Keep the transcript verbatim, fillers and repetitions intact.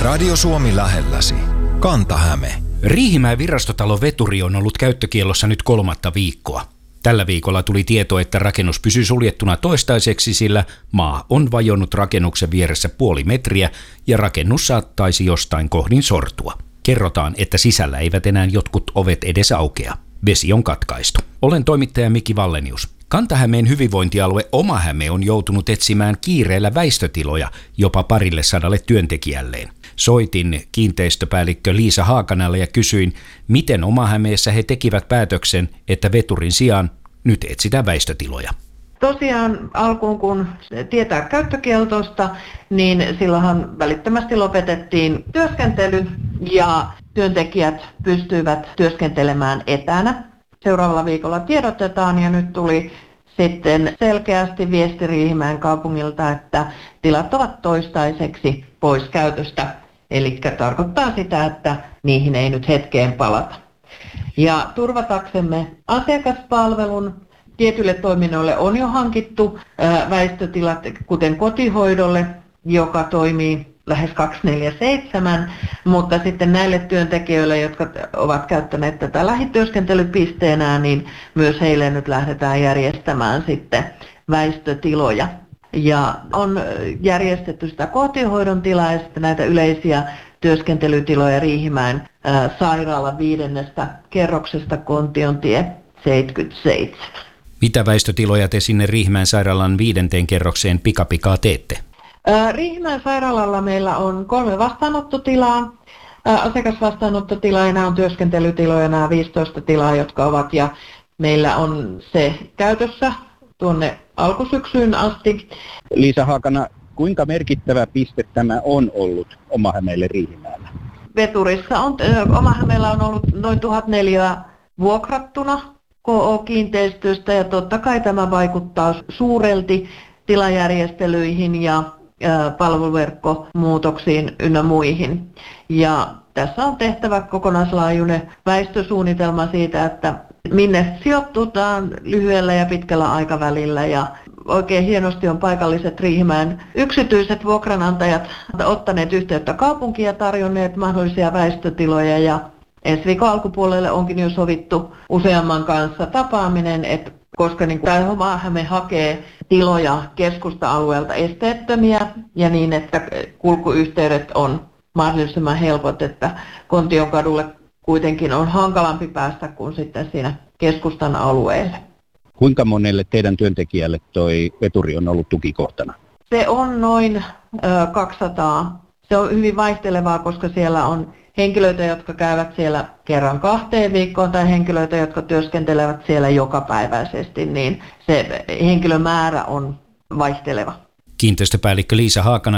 Radio Suomi lähelläsi. Kanta-Häme. Riihimäen virastotalo Veturi on ollut käyttökiellossa nyt kolmatta viikkoa. Tällä viikolla tuli tieto, että rakennus pysyy suljettuna toistaiseksi, sillä maa on vajonnut rakennuksen vieressä puoli metriä ja rakennus saattaisi jostain kohdin sortua. Kerrotaan, että sisällä eivät enää jotkut ovet edes aukea. Vesi on katkaistu. Olen toimittaja Miki Vallenius. Kanta-Hämeen hyvinvointialue Oma-Häme on joutunut etsimään kiireellä väistötiloja jopa parille sadalle työntekijälleen. Soitin kiinteistöpäällikkö Liisa Haakanalle ja kysyin, miten Oma-Hämeessä he tekivät päätöksen, että veturin sijaan nyt etsitään väistötiloja. Tosiaan alkuun kun tietää käyttökieltosta, niin silloinhan välittömästi lopetettiin työskentely ja työntekijät pystyivät työskentelemään etänä. Seuraavalla viikolla tiedotetaan ja nyt tuli sitten selkeästi viesti Riihimäen kaupungilta, että tilat ovat toistaiseksi pois käytöstä. Eli tarkoittaa sitä, että niihin ei nyt hetkeen palata. Ja turvataksemme asiakaspalvelun tietyille toiminnoille on jo hankittu väistötilat, kuten kotihoidolle, joka toimii lähes kaksikymmentäneljä seitsemän, mutta sitten näille työntekijöille, jotka ovat käyttäneet tätä lähityöskentelypisteenä, niin myös heille nyt lähdetään järjestämään sitten väistötiloja. Ja on järjestetty sitä kotihoidon tilaa ja sitten näitä yleisiä työskentelytiloja Riihimäen ää, sairaalan viidennestä kerroksesta Kontiontie seitsemänkymmentäseitsemän. Mitä väistötiloja te sinne Riihimäen sairaalan viidenteen kerrokseen pikapikaa teette? Ää, Riihimäen sairaalalla meillä on kolme vastaanottotilaa. Ää, asiakasvastaanottotila ja nämä on työskentelytiloja, nämä viisitoista tilaa, jotka ovat, ja meillä on se käytössä tuonne alkusyksyyn asti. Liisa Haakana, kuinka merkittävä piste tämä on ollut Oma-Hämeelle Riihimäellä? Veturissa on, Oma-Hämeellä on ollut noin tuhat neliötä vuokrattuna K O-kiinteistöstä ja totta kai tämä vaikuttaa suurelti tilajärjestelyihin ja palveluverkkomuutoksiin ynnä muihin. Ja tässä on tehtävä kokonaislaajuinen väistösuunnitelma siitä, että minne sijoittutaan lyhyellä ja pitkällä aikavälillä. Ja oikein hienosti on paikalliset Riihimäen yksityiset vuokranantajat ottaneet yhteyttä kaupunkiin ja tarjonneet mahdollisia väistötiloja. Ja ensi viikon alkupuolelle onkin jo sovittu useamman kanssa tapaaminen, että koska niin tämä Oma-Häme hakee tiloja keskusta-alueelta esteettömiä ja niin, että kulkuyhteydet on mahdollisimman helpot, että Kontionkadulle kuitenkin on hankalampi päästä kuin sitten siinä keskustan alueelle. Kuinka monelle teidän työntekijälle toi veturi on ollut tukikohtana? Se on noin ö, kaksisataa. Se on hyvin vaihtelevaa, koska siellä on henkilöitä, jotka käyvät siellä kerran kahteen viikkoon tai henkilöitä, jotka työskentelevät siellä jokapäiväisesti, niin se henkilömäärä on vaihteleva. Kiinteistöpäällikkö Liisa Haakana